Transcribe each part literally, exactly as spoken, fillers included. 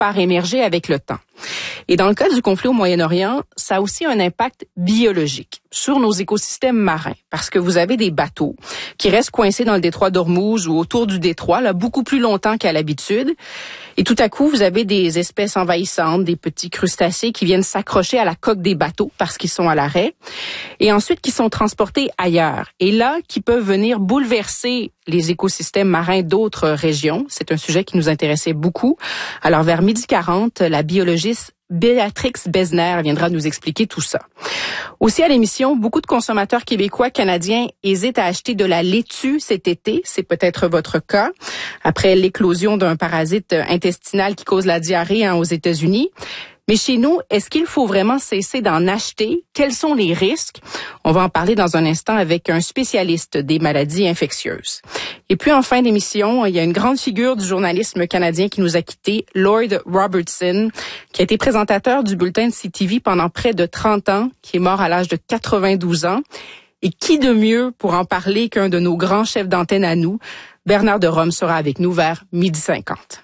par émerger avec le temps. Et dans le cas du conflit au Moyen-Orient, ça a aussi un impact biologique sur nos écosystèmes marins, parce que vous avez des bateaux qui restent coincés dans le détroit d'Ormuz ou autour du détroit, là, beaucoup plus longtemps qu'à l'habitude. Et tout à coup, vous avez des espèces envahissantes, des petits crustacés qui viennent s'accrocher à la coque des bateaux parce qu'ils sont à l'arrêt, et ensuite qui sont transportés ailleurs. Et là, qui peuvent venir bouleverser les écosystèmes marins d'autres régions. C'est un sujet qui nous intéressait beaucoup. Alors, vers midi quarante, la biologiste Béatrix Besner viendra nous expliquer tout ça. Aussi à l'émission, beaucoup de consommateurs québécois, canadiens hésitent à acheter de la laitue cet été. C'est peut-être votre cas. Après l'éclosion d'un parasite intestinal qui cause la diarrhée hein, aux États-Unis. Mais chez nous, est-ce qu'il faut vraiment cesser d'en acheter? Quels sont les risques? On va en parler dans un instant avec un spécialiste des maladies infectieuses. Et puis en fin d'émission, il y a une grande figure du journalisme canadien qui nous a quittés, Lloyd Robertson, qui a été présentateur du bulletin de C T V pendant près de trente ans, qui est mort à l'âge de quatre-vingt-douze ans. Et qui de mieux pour en parler qu'un de nos grands chefs d'antenne à nous? Bernard de Rome sera avec nous vers midi cinquante.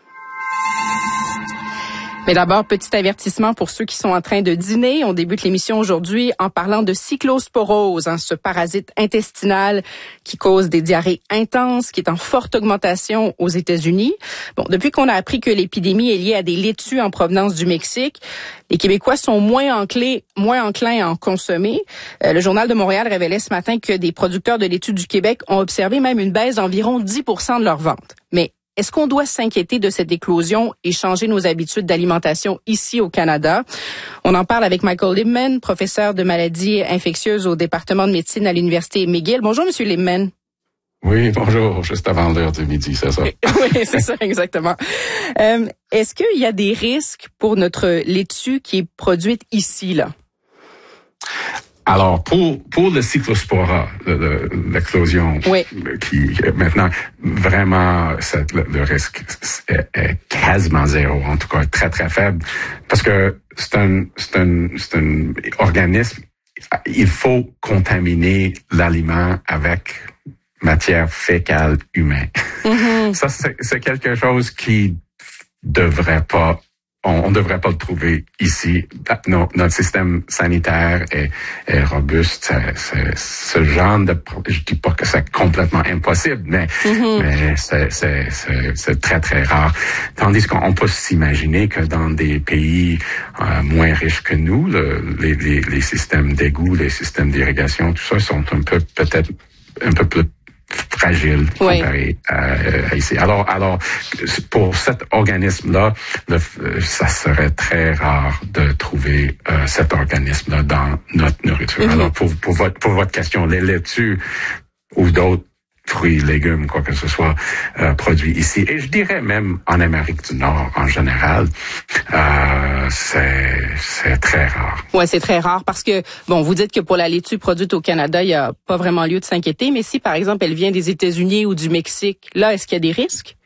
Mais d'abord, petit avertissement pour ceux qui sont en train de dîner. On débute l'émission aujourd'hui en parlant de cyclosporose, hein, ce parasite intestinal qui cause des diarrhées intenses, qui est en forte augmentation aux États-Unis. Bon, depuis qu'on a appris que l'épidémie est liée à des laitues en provenance du Mexique, les Québécois sont moins enclins, moins enclins à en consommer. Euh, le Journal de Montréal révélait ce matin que des producteurs de laitue du Québec ont observé même une baisse d'environ dix pour cent de leurs ventes. Mais est-ce qu'on doit s'inquiéter de cette éclosion et changer nos habitudes d'alimentation ici au Canada? On en parle avec Michael Libman, professeur de maladies infectieuses au département de médecine à l'Université McGill. Bonjour, Monsieur Libman. Oui, bonjour, juste avant l'heure du midi, c'est ça? Oui, c'est ça, exactement. Euh, est-ce qu'il y a des risques pour notre laitue qui est produite ici, là? Alors, pour pour le cyclospora, l'éclosion, oui. qui maintenant, vraiment, c'est, le, le risque est, est quasiment zéro, en tout cas très, très faible, parce que c'est un, c'est un, c'est un organisme, il faut contaminer l'aliment avec matière fécale humaine. Mm-hmm. Ça, c'est, c'est quelque chose qui devrait pas On ne devrait pas le trouver ici. Nos, notre système sanitaire est, est robuste. C'est, c'est, ce genre de... Je dis pas que c'est complètement impossible, mais, mm-hmm. mais c'est, c'est, c'est, c'est très, très rare. Tandis qu'on peut s'imaginer que dans des pays euh, moins riches que nous, le, les, les, les systèmes d'égout, les systèmes d'irrigation, tout ça, sont un peu, peut-être un peu plus fragile comparé oui. à, à ici. Alors, alors, pour cet organisme-là, le, ça serait très rare de trouver euh, cet organisme-là dans notre nourriture. Mm-hmm. Alors, pour, pour votre pour votre question, les laitues ou d'autres fruits, légumes, quoi que ce soit, euh, produits ici. Et je dirais même en Amérique du Nord, en général, euh, c'est, c'est très rare. Ouais, c'est très rare parce que, bon, vous dites que pour la laitue produite au Canada, il n'y a pas vraiment lieu de s'inquiéter, mais si, par exemple, elle vient des États-Unis ou du Mexique, là, est-ce qu'il y a des risques?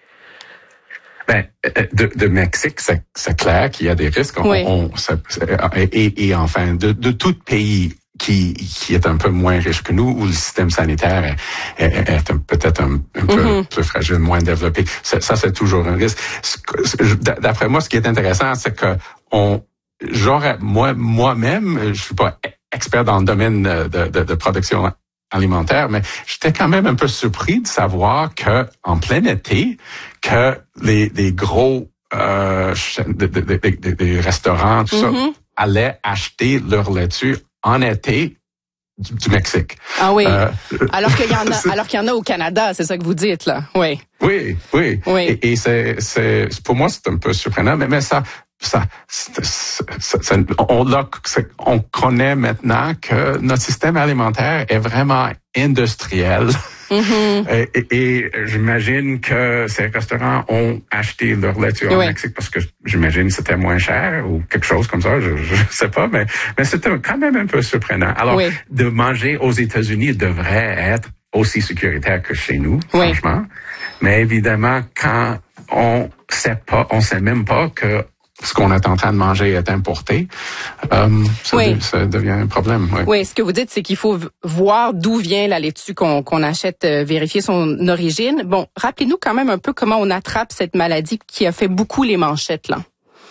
Ben, de, de Mexique, c'est, c'est clair qu'il y a des risques. On, oui. on, c'est, et, et enfin, de, de tout pays qui qui est un peu moins riche que nous, où le système sanitaire est, est, est un, peut-être un, un peu mm-hmm. plus fragile, moins développé. Ça, ça, c'est toujours un risque. D'après moi, ce qui est intéressant, c'est que on, j'aurais, moi, moi-même, je suis pas expert dans le domaine de, de, de production alimentaire, mais j'étais quand même un peu surpris de savoir que en plein été, que les, les gros euh, des de, de, de, de restaurants, tout mm-hmm. ça, allaient acheter leur laitue en été du, du Mexique. Ah oui. Euh, alors qu'il y en a, alors qu'il y en a au Canada, c'est ça que vous dites là. Oui. Oui, oui. oui. Et, et c'est, c'est, pour moi, c'est un peu surprenant, mais, mais ça, ça, c'est, c'est, c'est, on, là, on connaît maintenant que notre système alimentaire est vraiment industriel. Mm-hmm. Et, et, et j'imagine que ces restaurants ont acheté leur laitue oui. au Mexique parce que j'imagine que c'était moins cher ou quelque chose comme ça, je, je sais pas, mais, mais c'était quand même un peu surprenant. Alors, oui. de manger aux États-Unis devrait être aussi sécuritaire que chez nous, oui. franchement. Mais évidemment, quand on sait pas, on sait même pas que ce qu'on est en train de manger est importé, euh, ça, oui. de, ça devient un problème. Oui. oui, ce que vous dites, c'est qu'il faut voir d'où vient la laitue qu'on, qu'on achète, euh, vérifier son origine. Bon, rappelez-nous quand même un peu comment on attrape cette maladie qui a fait beaucoup les manchettes, là.